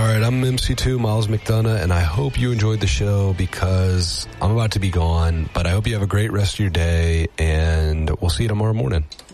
right, I'm MC2, Miles McDonough, and I hope you enjoyed the show because I'm about to be gone, but I hope you have a great rest of your day, and we'll see you tomorrow morning.